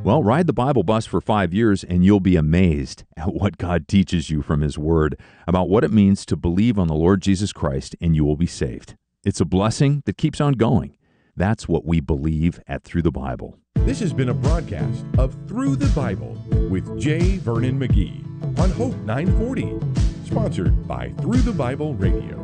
Well, ride the Bible bus for 5 years and you'll be amazed at what God teaches you from His Word about what it means to believe on the Lord Jesus Christ and you will be saved. It's a blessing that keeps on going. That's what we believe at Through the Bible. This has been a broadcast of Through the Bible with J. Vernon McGee on Hope 940, sponsored by Through the Bible Radio.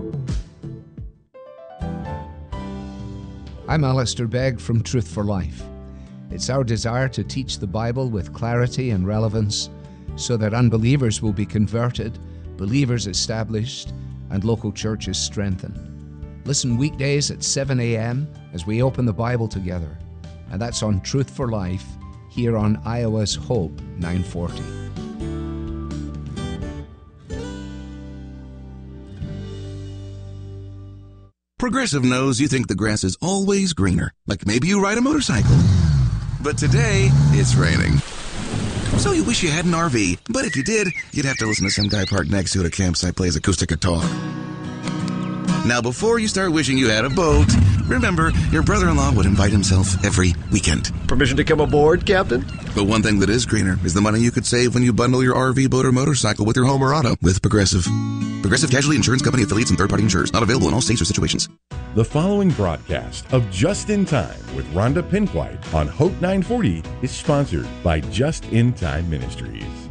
I'm Alistair Begg from Truth for Life. It's our desire to teach the Bible with clarity and relevance so that unbelievers will be converted, believers established, and local churches strengthened. Listen weekdays at 7 a.m. as we open the Bible together. And that's on Truth for Life here on Iowa's Hope 940. Progressive knows you think the grass is always greener, like maybe you ride a motorcycle. But today, it's raining. So you wish you had an RV, but if you did, you'd have to listen to some guy parked next to it at a campsite plays acoustic guitar. Now, before you start wishing you had a boat, remember, your brother-in-law would invite himself every weekend. Permission to come aboard, Captain? But one thing that is greener is the money you could save when you bundle your RV, boat, or motorcycle with your home or auto with Progressive. Progressive Casualty Insurance Company affiliates and third-party insurers. Not available in all states or situations. The following broadcast of Just in Time with Rhonda Pinkwhite on Hope 940 is sponsored by Just in Time Ministries.